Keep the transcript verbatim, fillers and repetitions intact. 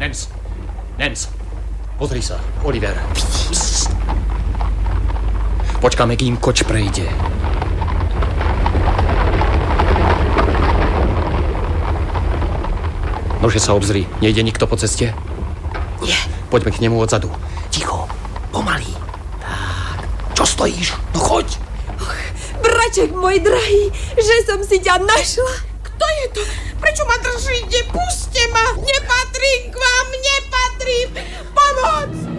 Nance, Nance, pozri sa, Oliver. Psst. Počkáme, kým koč prejde. Nože sa obzri, nejde nikto po ceste? Nie. Poďme k nemu odzadu. Ticho, pomaly. Tak, čo stojíš? No choď. Och, braček môj drahý, že som si ťa našla. Kto je to? Prečo ma držíte? Puste ma! Nepatrím k vám, nepatrím! Pomoc!